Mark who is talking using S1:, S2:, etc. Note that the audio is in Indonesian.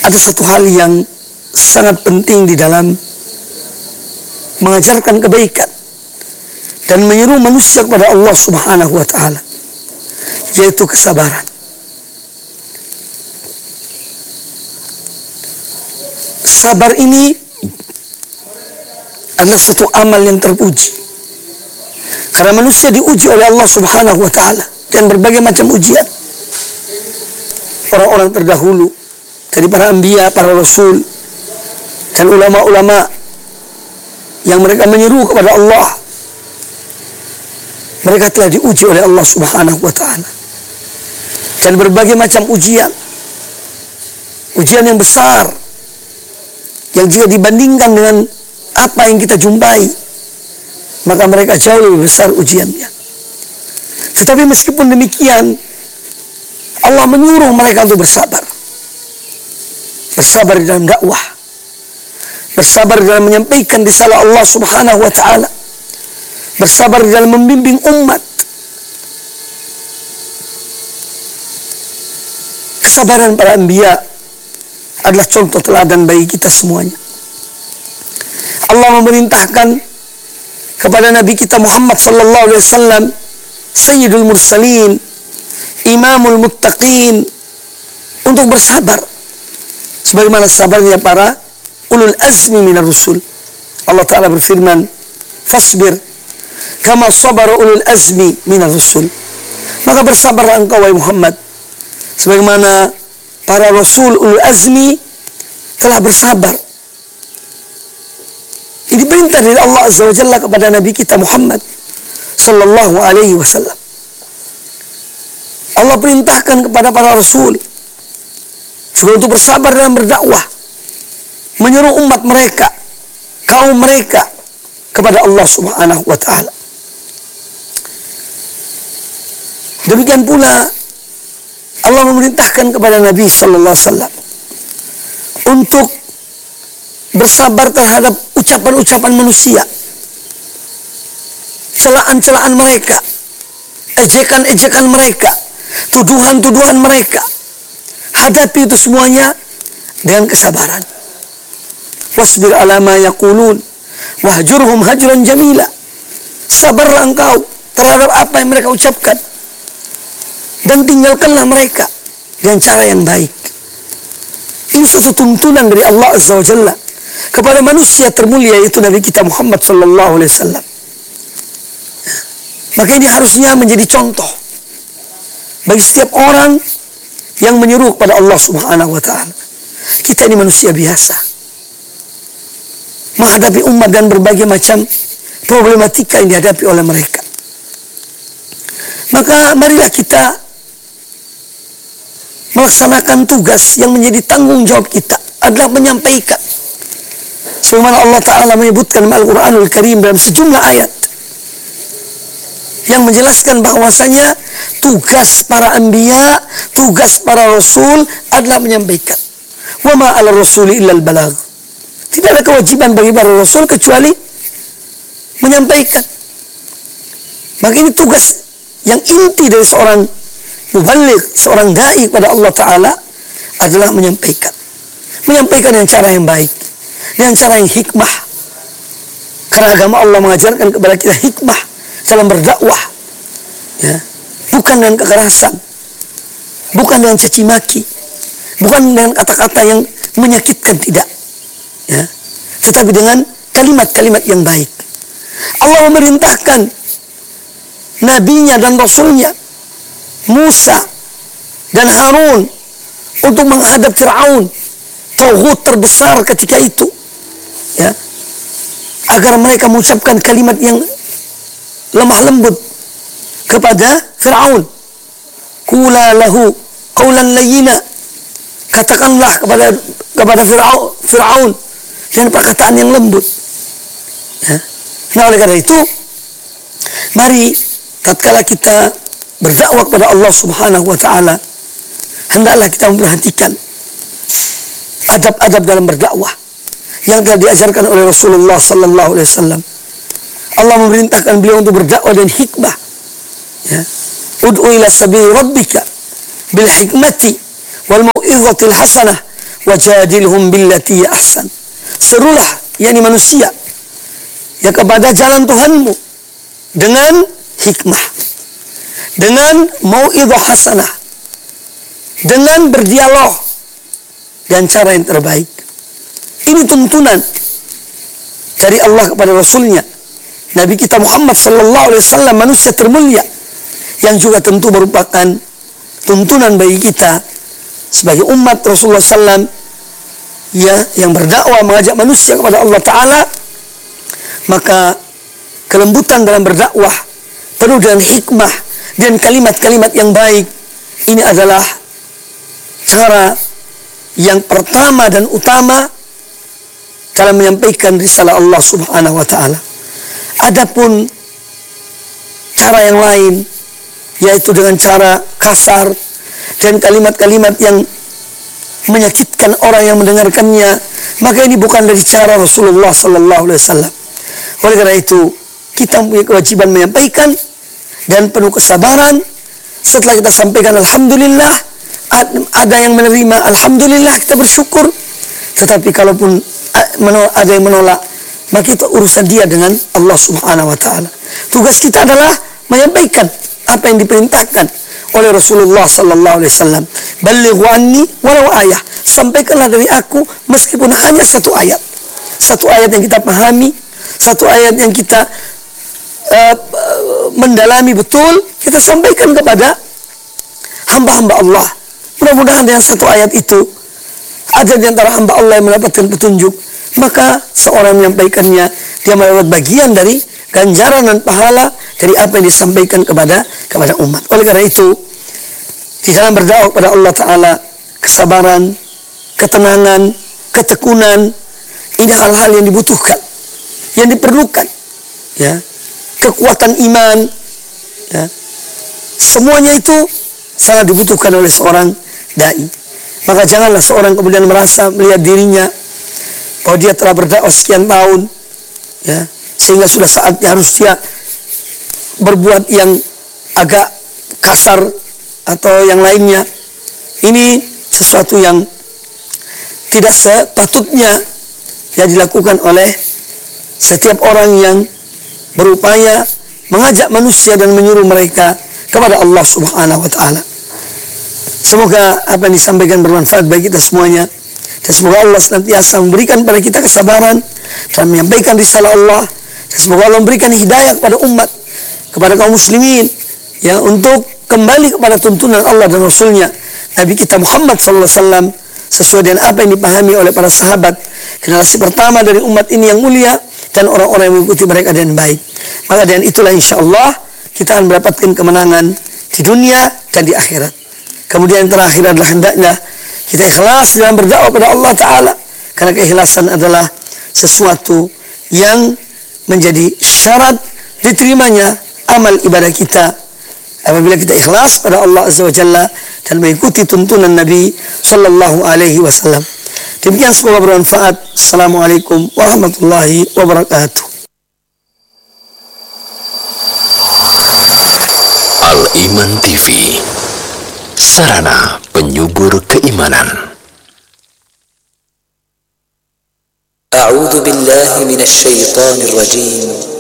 S1: ada satu hal yang sangat penting di dalam mengajarkan kebaikan dan menyeru manusia kepada Allah Subhanahu wa ta'ala, yaitu kesabaran. Sabar ini adalah satu amal yang terpuji, karena manusia diuji oleh Allah Subhanahu wa ta'ala dan berbagai macam ujian. Orang-orang terdahulu dari para anbiya, para rasul, dan ulama-ulama yang mereka menyeru kepada Allah, mereka telah diuji oleh Allah Subhanahu wa ta'ala dan berbagai macam ujian yang besar, yang jika dibandingkan dengan apa yang kita jumpai, maka mereka jauh lebih besar ujiannya. Tetapi meskipun demikian, Allah menyuruh mereka untuk bersabar. Bersabar dalam dakwah, bersabar dalam menyampaikan risalah Allah Subhanahu wa ta'ala, bersabar dalam membimbing umat. Kesabaran para anbiya adalah contoh teladan bagi kita semuanya. Allah memerintahkan kepada Nabi kita Muhammad sallallahu alaihi wasallam, Sayyidul Mursalin, Imamul Muttaqin, untuk bersabar sebagaimana sabarnya para ulul azmi minar rusul. Allah Ta'ala berfirman, fasbir kama sabara ulul azmi minar rusul. Maka bersabarlah engkau wahai Muhammad sebagaimana para rasul ulul azmi telah bersabar. Ini perintah dari Allah Azza wa Jalla kepada Nabi kita Muhammad sallallahu alaihi wasallam. Allah perintahkan kepada para rasul juga untuk bersabar dalam berdakwah, menyeru umat mereka, kaum mereka kepada Allah Subhanahu wa ta'ala. Demikian pula Allah memerintahkan kepada Nabi sallallahu alaihi wasallam untuk bersabar terhadap ucapan-ucapan manusia, celaan-celaan mereka, ejekan-ejekan mereka, tuduhan-tuduhan mereka. Hadapi itu semuanya dengan kesabaran. Wasbir ala ma yaqulun wahjurhum hajran jamila. Sabarlah engkau terhadap apa yang mereka ucapkan dan tinggalkanlah mereka dengan cara yang baik. Ini suatu tuntunan dari Allah Azza wa Jalla kepada manusia termulia, yaitu Nabi kita Muhammad sallallahu alaihi wasallam. Maka ini harusnya menjadi contoh bagi setiap orang yang menyeru kepada Allah Subhanahu wa ta'ala. Kita ini manusia biasa, menghadapi umat dan berbagai macam problematika yang dihadapi oleh mereka. Maka marilah kita melaksanakan tugas yang menjadi tanggung jawab kita, adalah menyampaikan. Sebagaimana Allah Ta'ala menyebutkan dalam Al-Quranul Karim dalam sejumlah ayat yang menjelaskan bahwasanya tugas para anbiya, tugas para rasul adalah menyampaikan. Wa ma 'ala rasuli illa al-balagh. Tidak ada kewajiban bagi para rasul kecuali menyampaikan. Maka ini tugas yang inti dari seorang mubaligh, seorang dai kepada Allah Ta'ala adalah menyampaikan. Menyampaikan dengan cara yang baik, dengan cara yang hikmah. Karena agama Allah mengajarkan kepada kita hikmah dalam berdakwah, ya, bukan dengan kekerasan, bukan dengan caci maki, bukan dengan kata-kata yang menyakitkan, tidak, ya, tetapi dengan kalimat-kalimat yang baik. Allah memerintahkan nabinya dan rasulnya Musa dan Harun untuk menghadap Fir'aun, tauhid terbesar ketika itu, ya, agar mereka mengucapkan kalimat yang lemah lembut kepada Fir'aun. Qula lahu qawlan layyina, katakanlah kepada Fir'aun dengan perkataan yang lembut, ya. Nah, oleh karena itu, mari tatkala kita berdakwah kepada Allah Subhanahu wa ta'ala, hendaklah kita memperhatikan adab-adab dalam berdakwah yang telah diajarkan oleh Rasulullah sallallahu alaihi wasallam. Allah memerintahkan beliau untuk berdakwah dengan hikmah, ya. Ud'u ila sabili rabbika bil hikmati wal mau'izatil hasanah wajadilhum billati ahsan. Serulah, yakni manusia, ya kepada jalan Tuhanmu dengan hikmah, dengan mau'idhah hasanah, dengan berdialog dan cara yang terbaik. Ini tuntunan dari Allah kepada Rasulnya, Nabi kita Muhammad sallallahu alaihi wasallam, manusia termulia, yang juga tentu merupakan tuntunan bagi kita sebagai umat Rasulullah SAW, ya, yang berdakwah mengajak manusia kepada Allah Ta'ala. Maka kelembutan dalam berdakwah penuh dengan hikmah dan kalimat-kalimat yang baik, ini adalah cara yang pertama dan utama dalam menyampaikan risalah Allah Subhanahu wa Ta'ala. Adapun cara yang lain, yaitu dengan cara kasar dan kalimat-kalimat yang menyakitkan orang yang mendengarkannya, maka ini bukan dari cara Rasulullah sallallahu alaihi wasallam. Oleh karena itu, kita punya kewajiban menyampaikan dan penuh kesabaran. Setelah kita sampaikan, alhamdulillah, ada yang menerima, alhamdulillah, kita bersyukur. Tetapi kalaupun ada yang menolak, maka itu urusan dia dengan Allah Subhanahu wa Ta'ala. Tugas kita adalah menyampaikan apa yang diperintahkan oleh Rasulullah sallallahu alaihi wasallam. Ballighu anni walau ayah. Sampaikanlah dari aku meskipun hanya satu ayat. Satu ayat yang kita pahami, satu ayat yang kita mendalami betul, kita sampaikan kepada hamba-hamba Allah. Mudah-mudahan dengan satu ayat itu ada di antara hamba Allah yang mendapatkan petunjuk, maka seorang menyampaikannya, dia mendapat bagian dari ganjaran dan pahala dari apa yang disampaikan kepada umat. Oleh karena itu, di dalam berdakwah kepada Allah Ta'ala, kesabaran, ketenangan, ketekunan, ini hal-hal yang dibutuhkan, yang diperlukan, ya, kekuatan iman, ya, semuanya itu sangat dibutuhkan oleh seorang dai. Maka janganlah seorang kemudian merasa melihat dirinya bahwa dia telah berdakwah sekian tahun, ya, sehingga sudah saatnya harus dia berbuat yang agak kasar atau yang lainnya. Ini sesuatu yang tidak sepatutnya ya dilakukan oleh setiap orang yang berupaya mengajak manusia dan menyuruh mereka kepada Allah Subhanahu wa Ta'ala. Semoga apa yang disampaikan bermanfaat bagi kita semuanya, dan semoga Allah senantiasa memberikan pada kita kesabaran dalam menyampaikan risalah Allah, dan semoga Allah memberikan hidayah kepada umat, kepada kaum muslimin, ya, untuk kembali kepada tuntunan Allah dan Rasulnya, Nabi kita Muhammad SAW, sesuai dengan apa yang dipahami oleh para sahabat, generasi pertama dari umat ini yang mulia, dan orang-orang yang mengikuti mereka dengan baik. Maka dengan itulah insya Allah kita akan mendapatkan kemenangan di dunia dan di akhirat. Kemudian yang terakhir adalah hendaknya kita ikhlas dalam berdakwah kepada Allah Ta'ala, karena keikhlasan adalah sesuatu yang menjadi syarat diterimanya amal ibadah kita apabila kita ikhlas pada Allah Azza wa Jalla dan mengikuti tuntunan Nabi Sallallahu Alaihi Wasallam. Demikian, semoga bermanfaat. Assalamualaikum warahmatullahi wabarakatuh.
S2: Al-Iman TV, sarana penyubur keimanan.
S3: A'udzu billahi minasy syaithanir rajim.